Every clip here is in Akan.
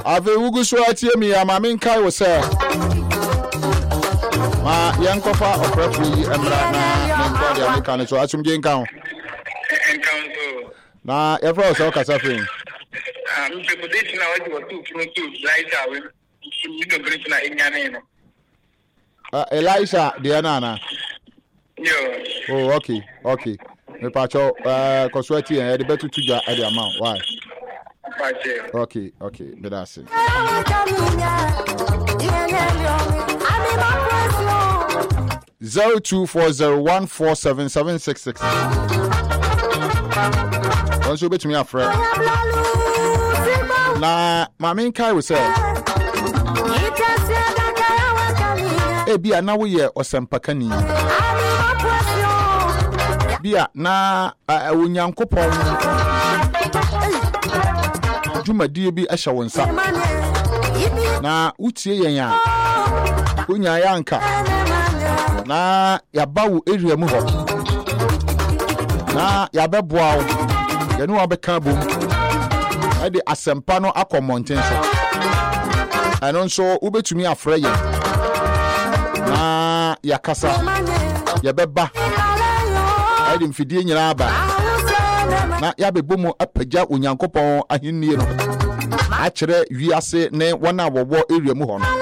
ave ugu so atie mi ama men kai wo se ma yankofa oprafri emra na nkodi ameka so asumje nkan na efra so kasa free preparation na waji watu kinutu laita we you bring na enyane no Elisha de na yo oh okay me pacho koswati e de betu tuja e de amount why okay that's it 0240147766 onso betumi afre na mama kai we say bia na wo ye osempakani bia na onyankopon dwumadie bi ahya wonsa na utie yen a onya ya anka na yabawo area mu ho na yabeboa wo yenu abeka bom ade asempa no akomonten so anon so ubetumi afre yen na yakasa yabeba ade mfidie nyina aba na yabebomu apagya onyankopon ahennie no akere wiase ne wona wowo area mu ho no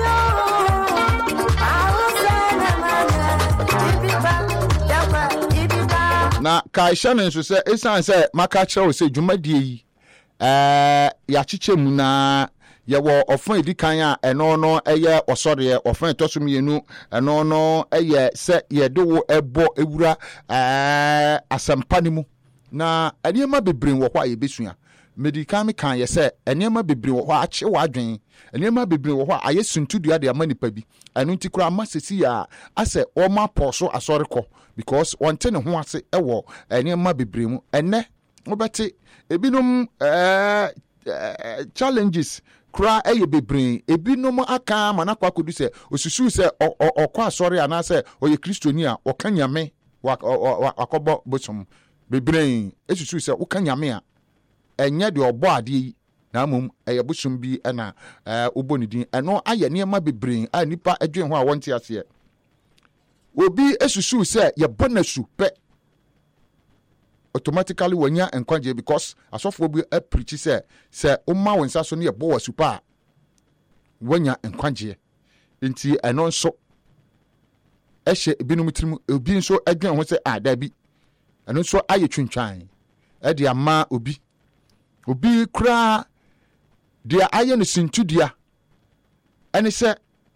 na kaisha nso se esan se maka kire wo se dwumadie yi ya chiche mu na ye wo ofan edikan a eno no eye osore ofan tosum yenu eno no eye se ye de wo ebo ewura asampa ni mu na eniema bebren wo kwa ye besua medikan me kan ye se eniema bebren wo kwa ache wo adwen eniema bebren wo kwa aye suntudua de amanipa bi enu ntikura amasesi ya ase o ma poso asore ko because wonte ne ho ase ewo eniema bebren mu enne obete ebinum challenges kra eye bebren ebinum aka manakwa kodu se osusu se okwa asore ana se oye kristoni a okanyame wakobo bosom bebren esusu se okanyame a enye de obo ade yi na mum eye bosom bi na obonidin eno aye niema bebren a nipa adwen ho a wonte ase obi esusu se ye bonasu pe automatically wanya enkwanje because asofo bi preach say umma wonsa so ne ye bo wasupa wanya enkwanje nti eno nso ehye binum tirim obi nso adwen ho say ada bi eno nso aye twintwan e de ama obi kura dia aye no sintudia ene say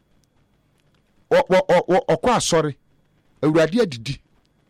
okwa asori awurade adidi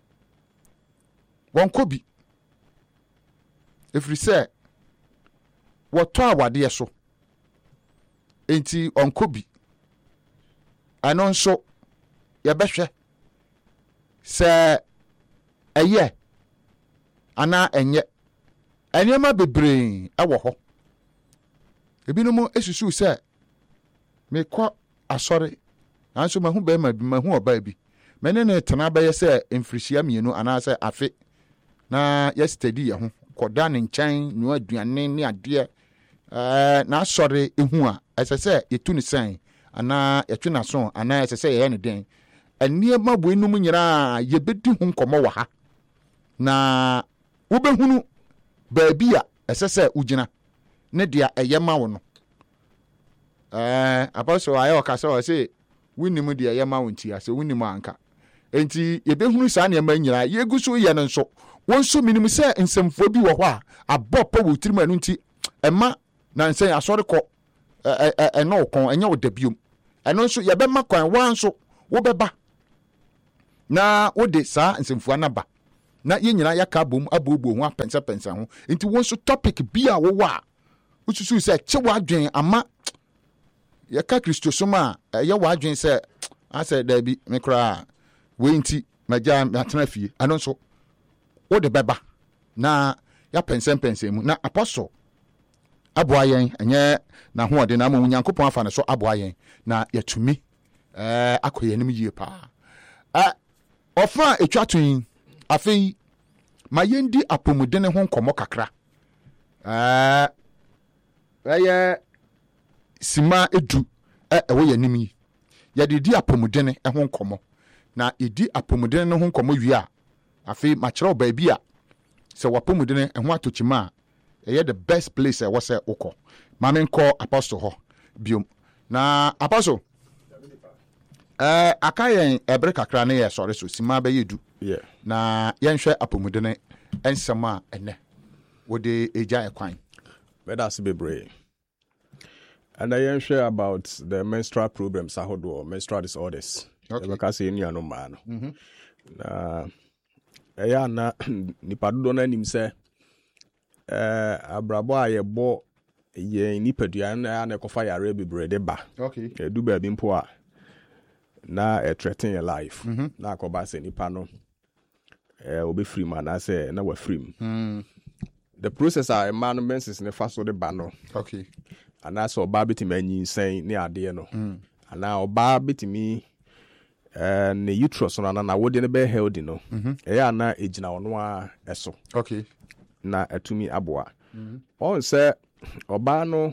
wonko bi efiri se woto awade so enti onko bi anon so ye behwe se eye ana enye eniema bebre ewo ho ebinom esusu se me kwa asori anso mahu be mahu oba bi mene ne tena be ye se emfirihia mienu ana se afe na yesterday ye ho koda ne nkyɛn no aduane ne ade na asɔre ehu a ɛsɛ yetu ne san ana yɛtwe na so ana ɛsɛ yɛ ne den aniema boenum nyira yebedi hu nkɔmɔ wɔ ha na wobehunu baabi a ɛsɛ ugina ne dia ɛyɛ ma wo no apostle ayɛ ɔkasa wɔ sɛ wunimu dia ɛyɛ ma wo ntia sɛ wunimu anka enti yebehunu saa ne ma nyira yegu so yɛ no nso wonso minim se nsemfo bi wo ho a abop wo tirim anu nti ema na nsen asori ko eno kon enya wo dabiom eno nso ye be ma kwan wan so wo beba na wo de sa nsemfo anaba na ye nyina yaka bom abobo ho apensa ho nti wonso topic bi a wo wa ususu se che wa adwen ama yaka kristo soma ye wa adwen se ase da bi me kra we nti maja atena fie eno nso wo de beba na ya pensen mu na apostle aboayen enye na ho ode na mo nyankopon afa ne so aboayen na yatumi akoyenim yie pa ofa etwatun afei mayendi apomudene ho nkomo kakra sima edu ɛwɔ yɛ nim yi yɛde di apɔmudene ho nkɔmɔ na yɛdi apɔmudene no ho nkɔmɔ wie a afei makyerɛw baabi a sɛ wapɔmudene ho atokyima a ɛyɛ the best place ɛwɔ sɛ wokɔ maame nkɔ apostle hɔ biom na apostle aka yɛn ɛbere kakra ne yɛ sɔre so sima bɛyɛ du na yɛnhwɛ apɔmudene nsɛm a ɛnɛ wode ɛgya ɛkwan bɛda se bebree and I share about the menstrual problems ahodoɔ menstrual disorders ɛbɛka sɛ ɛnua no maa no na ɛyɛ ana nipa dodo no anim sɛ abrabɔ a yɛbɔ yɛn nipadua no ɛyɛ ana ɛkɔfa yare bebree de ba ɛdu baabi mpo a na threaten your life na akɔba sɛ nipa no obɛfiri mu anaasɛ na wafiri mu the process a ɛma no menses ne fa so de ba no anaasɛ ɔbaa bɛtumi anyinsɛn ne adeɛ no anaa ɔbaa bɛtumi ne uterus no ana nawode no bɛyɛ healthy no ɛyɛ ana ɛgyina ɔno a ɛso na atumi aboa ɔn sɛ ɔbaa no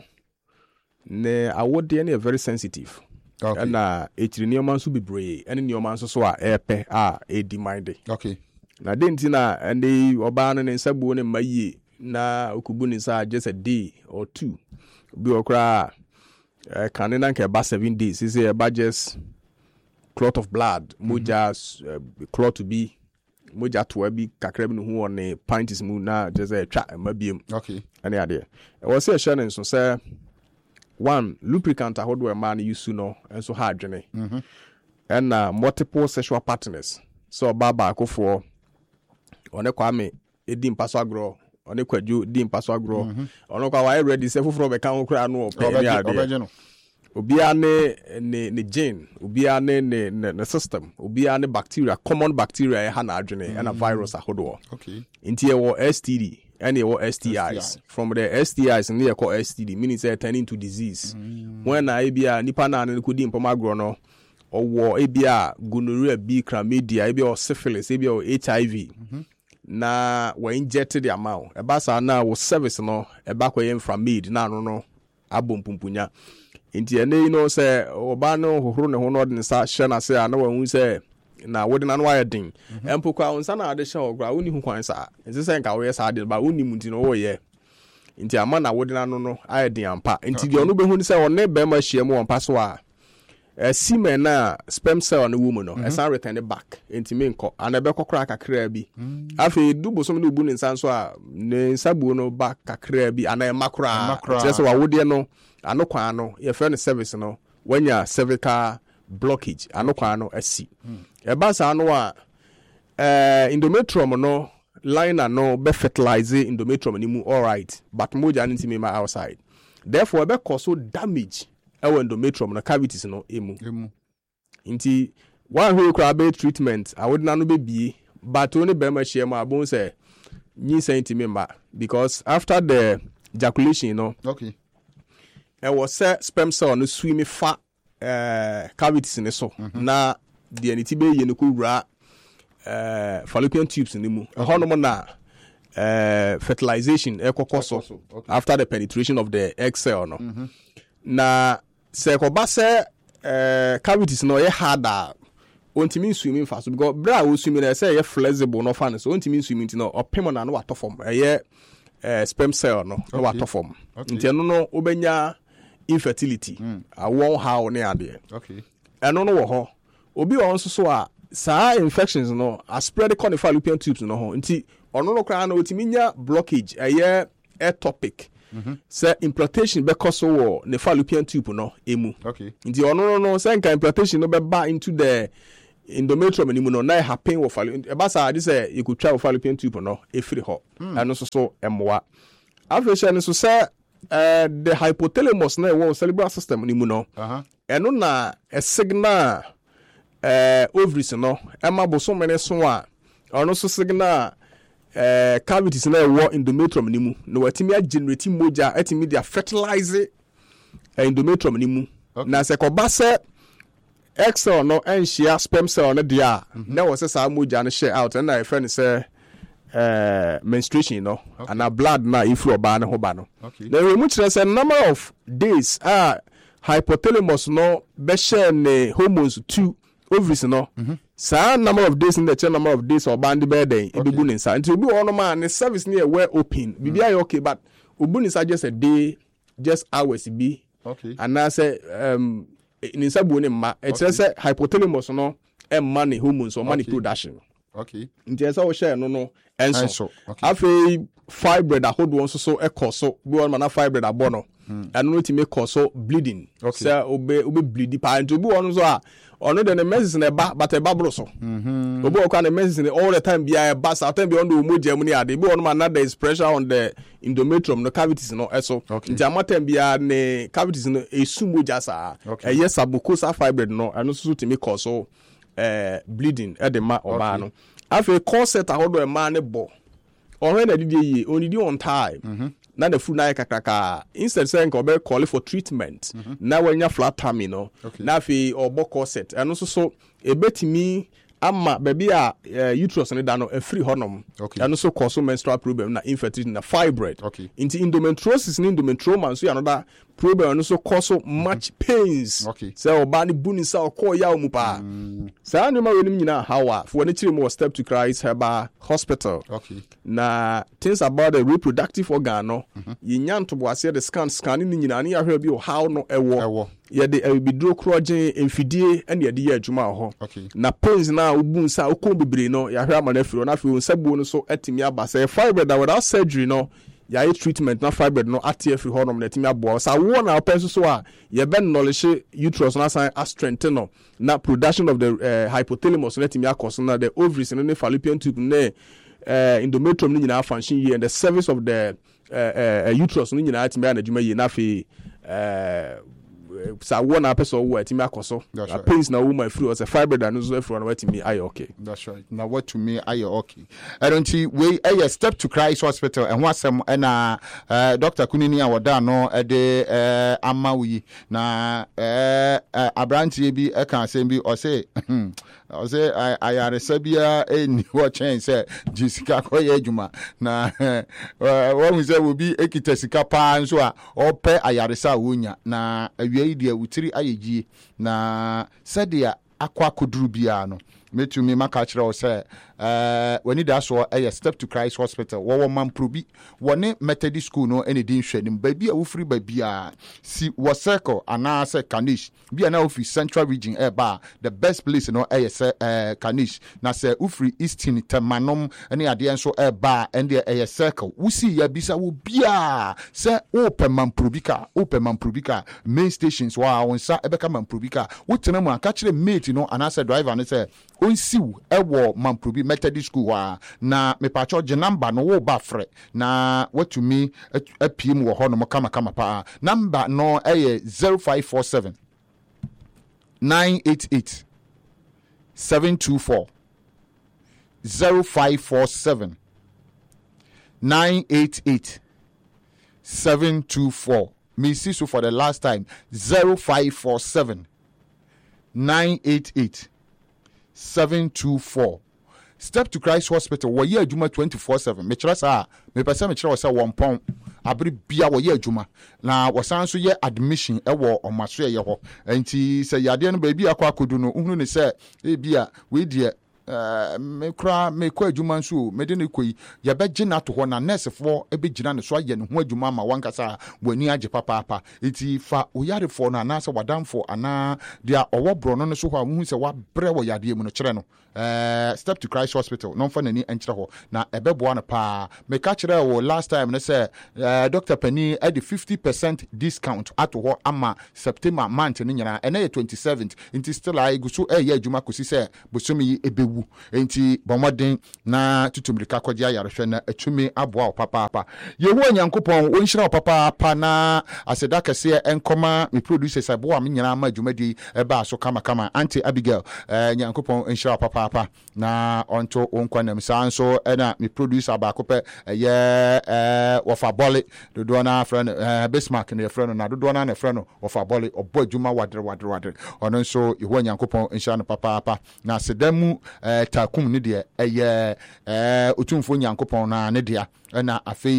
ne awodeɛ no yɛ very sensitive ɛna ɛkyiri nneɛma nso bebree ɛne nneɛma nso so a ɛɛpɛ a ɛdi mande na de nti na ɛne ɔbaa no ne nsa buo ne mma yie na okubu ne nsa just a day or two bi okra kane na nke ba 7 days is a just clot of blood moja clot to be moja to be kakra bi no ho on pints mu na just a twa mabiem ani ade e was say share so say one lubricant ahodo e man use no enso ha adwene and multiple sexual partners so baba akofo one kwame edi mpaso agro one kwadwo di mpaso agro ono kwa why ready say foforo be kan kura no obe obia ne gene obia ne system obia ne bacteria common bacteria e ha na adwene and a virus ahodo inti e wo STD and e wo STIs from the STIs and e call STD meaning say turning to disease when na e bia nipa na ne ko di mpoma agro no owo e bia gonorrhea bi chlamydia e bia syphilis e bia HIV na we injected the amount eba sa na wo service no eba kwa yem from made na no abom pumpunya nti ene you know say oba no hohoro ne ho no de sa hye na say na wan say na wode na no ayedin empo kwa onsa na ade hye ogura woni hu kwan sa nti say nka wo ye sa ade ba woni mu nti no wo ye nti ama na wode na no ayedin ampa nti de ono behu ni say one be ma hye mu won so a semen na sperm cell no woman no esa return it back enti me nko ana be kokra kakra bi afi dubo so no bu ne nsan so a ne nsabu no back kakra bi ana makra just wa wode no ano kwa no ye friend service no wanya cervical blockage ano kwa no asi e ba sa no a endometrium no liner no be fertilize endometrium ni mu all right but moja nti me ma outside therefore be cause damage ewo endometrium na cavities no emu nti one who crab treatment awodina no be bie but only be ma share ma bon say nyi centimeter because after the ejaculation it was sperm cell no swim fa cavities ne so na the aniti be ye no ko wura fallopian tubes ne mu hono na fertilization ekokoso after the penetration of the egg cell no na se ko ba se cavities no ye harder ontimi swimming fast because bra wo swimming na say ye flexible no fan so ontimi swimming no opemo na no wato form ye sperm cell no wato form nti no obenya infertility awon how ne ade eno no wo ho obi won so a saa infections no a spread the fallopian tubes no ho nti ono no kra na otimi nya blockage ye ectopic say implantation be cause wo ne fallopian tube no emu nti ono no say nka implantation no be ba into the endometrium ni mu no na happen wo fallopian e ba sa say you could try wo fallopian tube no efiri ho eno so emoa afresh no so say the hypothalamus na wo cerebral system ni mu no eno na a signal ovaries no ema boso mene so a ono so signal cavities na wo endometrium ni mu no watimi a generate moja atimi dia fertilize endometrium ni mu na se ko ba se excel no enhia sperm cell no dia na wo se sa moja no share out na e friend say menstruation no and blood na if you ba no ho ba no na we mu kire say number of days hypothalamus no be share ne hormones to ovaries no sa number of days in the number of days or band bed e be gu nsa nti obi won ma ne service ne well open bibi ayo okay but obu nsa just a day just hours be okay and I say nsa bu ne ma it says hypothalamus no e money hormones or money production okay nti esa wo share no enso afei fibroid ahodo nso so ekoso bi won ma na fibroid abo no and no to make so bleeding so obe bleed pa nti obi won so a ono the medicine e ba but e ba bro so obi o kwa the medicine all the time bia e ba sa time bia on the moja mu ni ade bi won ma na there is pressure on the endometrium no cavities no eso nti amatem bia ne cavities no esu moja sa e yes sabucosa fibroid no eno so to make so bleeding e de ma oba no after corset ahodo e ma ne bo or na did ye only do on time na the food na kakaka instead saying go be call for treatment na when you flat tummy no na fi obo corset and so e betimi ama baby a uterus ne da no a free honum and also cause menstrual problem na infertility na fibroid into endometriosis and endometrioma so another problem and also cause much pains so obani buni sa ko ya mu pa sa no ma wenim nyina hawa for when chiri mo step to Christ Herbal Hospital na things about the reproductive organ no yinya ntobo ase the scan ni nyina na ya hwe bi how no ewo ye de ebidro kroje enfidie ene ye de ya adwuma ho na pains na obun sa okon bebre no ya hwe amana firo na fi onsabuo no so atimi abasa fibroid without surgery no ya treatment na fibroid no atie free honum na atimi abo sa wo na open so a ye ben knowledge uterus na san strengthen no na production of the hypothalamus na atimi akoso na the ovaries and the fallopian tube na endometrium ni nyina function here and the service of the uterus ni nyina atimi na adwuma yi na fi sa one person who atimi akoso pains na woman free was a fibroid and so everyone watimi aye okay that's right now what to me aye okay I don't see we a step to Christ Hospital and wasem na Dr. Kunini awoda no de amawi na abrantie bi e kan asem bi o say ayaresa bia eni wo chen say Jessica koye adwuma na wo say obi ekita sika pa nso a ope ayaresa wonya na awie dia wutiri ayegie na sadia akwa koduru bia no metumi maka kire o say wani da so step to Christ Hospital wo mamprobi woni Methodist school no ene din hwanim ba bia wo free ba bia si wo circle ana say Kanish bia na ofi central region ba the best place no say Kanish na say ufri eastern temanom ene ade enso ba ende circle wusi ya bisa wo bia say open mamprobi ka main stations wa wonsa ebeka mamprobi ka wotena mu aka kire mate no ana say driver no say onsiw ewo mamprobi Methodist school na me pacho je number no wo ba frɛ na watumi apiem wo ho no kama pa number no 0547 988 724 0547 988 724 me see so for the last time 0547 988 724 Step to Christ Hospital wo ye adwuma 24/7 me kire sa me pese me kire wo se won pon abri bia wo ye adwuma na wo san so ye admission e wo omaso ye ho enti se yade no ba bia akwa kodu no uhunu ne se e bia we die me kra me kwa adwuma nso me de ne koyi ye be gina to ho na nurse fo e be gina ne so aye ne ho adwuma ma wankasa wani age papa enti fa oyare fo na na se wadamfo ana dia owo bro no so ho a hu se wa bre wo yade mu no kire no Step to Christ Hospital no fa nani enkyere ho na ebeboa no pa me ka kire wo last time ne say Dr. Penny at the 50% discount ato ho ama September month ni nyina ene 27th enti still I go so ye adwuma kosi say bosomi ebewu enti bomoden na tutumrika kwaje ayarehwe na atumi aboa papa yehu anyankopon onhyira papa na aseda kase enkoma me producers aboa me nyina ma adwumadi eba so kama Auntie Abigail nyankopon onhyira papa na onto onkwanam sanso ena me producer ba kope wofa bole dodo na friend Bismarck na friend na dodo na friend wofa bole obo adwuma wadre ono nso yehu anyankopon onhyira no papa na sedamu takum ne de otumfo nyankopon na ne de na afei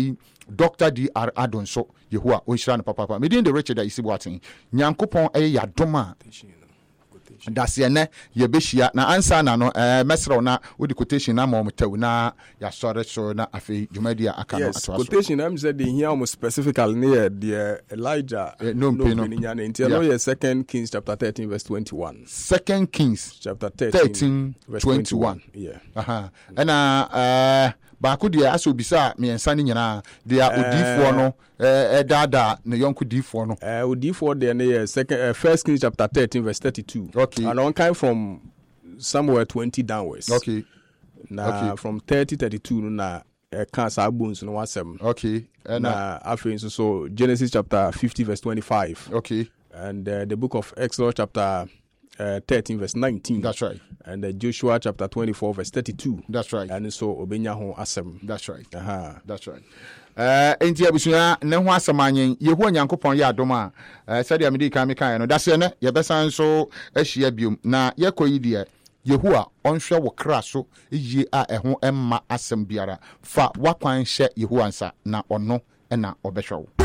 Dr. D.R. Adonso Yehowa Onshira no papa me din de Richard Isiboaten Nyankopɔn yadoma daseɛ nɛ yɛbɛhyia na ansa na no mɛsrɛw na wodi quotation na ma ɔmtaw na yɛasɔre so na afei dwumadi a aka no atoa so quotation am said the here almost specifically near the Elijah no nyane nti no yɛ 2 Kings chapter 13 verse 21 2 Kings chapter 13 verse 21 yeah baako deɛ asɛ obisa miɛnsa no nyinaa deɛ odiifoɔ no ɛdaadaa ne yɔnko diifoɔ no odiifoɔ deɛ ne yɛ 1 Kings chapter 13 verse 32 okay and on kind from somewhere 20 downwards okay na from 32 no na ɛka saa bones no wasɛm okay na afei nso so Genesis chapter 50 verse 25 okay and the book of Exodus chapter 13 verse 19. That's right. And Joshua chapter 24 verse 32. That's right. And so obenya ho asem. That's right. That's right. Enti abusua ne ho asem anyen Yehowa Nyankopɔn yɛ adom a sɛdeɛ mede kan meka no daseɛ ne yɛbɛsan so ahyia biom na yɛkɔyi deɛ Yehowa ɔnhwɛ wo kra so yie a ɛho ɛmma asem biara fa wakwan hyɛ Yehowa nsa na ɔno ɛna ɔbɛhwɛ wo